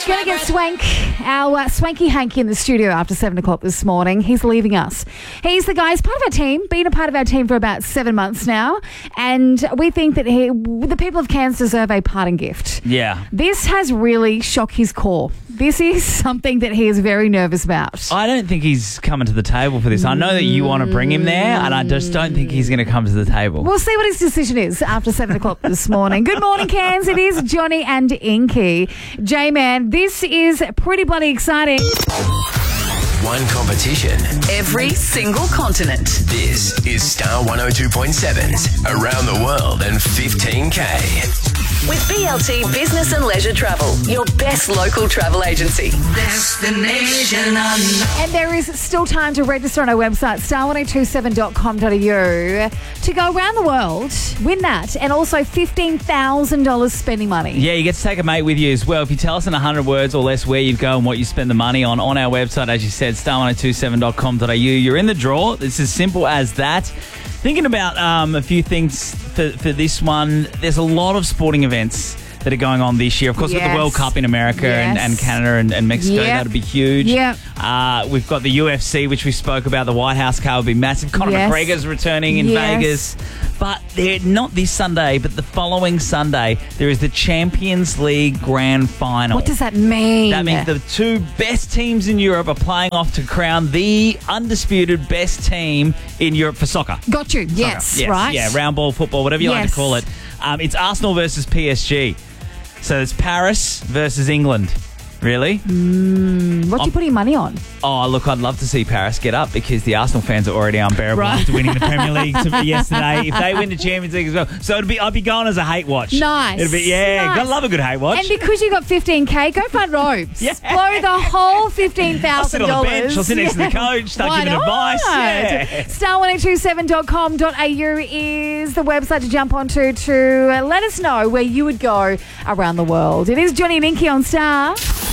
Gonna get our swanky Hanky in the studio after 7 o'clock this morning. He's leaving us. He's the guy, he's part of our team, been a part of our team for about 7 months now. And we think that the people of Cairns deserve a parting gift. Yeah. This has really shocked his core. This is something that he is very nervous about. I don't think he's coming to the table for this. I know that you want to bring him there, and I just don't think he's going to come to the table. We'll see what his decision is after 7 o'clock this morning. Good morning, Cairns. It is Johnny and Inky. J-Man, this is pretty bloody exciting. One competition. Every single continent. This is Star 102.7's Around the World and 15K. With BLT Business and Leisure Travel, your best local travel agency. Destination unknown. And there is still time to register on our website, star1027.com.au, to go around the world, win that, and also $15,000 spending money. Yeah, you get to take a mate with you as well. If you tell us in 100 words or less where you'd go and what you spend the money on our website, as you said, star1027.com.au, you're in the draw. It's as simple as that. Thinking about a few things for this one, there's a lot of sporting events that are going on this year. Of course, we've got the World Cup in America and Canada and Mexico. Yep. That'll be huge. Yep. We've got the UFC, which we spoke about. The White House car will be massive. Conor McGregor's returning in Vegas. But they're not this Sunday, but the following Sunday, there is the Champions League Grand Final. What does that mean? That means the two best teams in Europe are playing off to crown the undisputed best team in Europe for soccer. Got you. Yes, right. Yeah, round ball football, whatever you like to call it. It's Arsenal versus PSG. So it's Paris versus England. Really? What are you putting money on? Oh, look, I'd love to see Paris get up because the Arsenal fans are already unbearable after winning the Premier League yesterday. If they win the Champions League as well. So I'd be going as a hate watch. Nice. It'd be, nice. Gotta love a good hate watch. And because you got 15K, go front robes. Blow the whole $15,000. I'll sit on the bench. I'll sit next to the coach. Start giving advice. Yeah. Star1027.com.au is the website to jump onto to let us know where you would go around the world. It is Johnny and Inky on Star.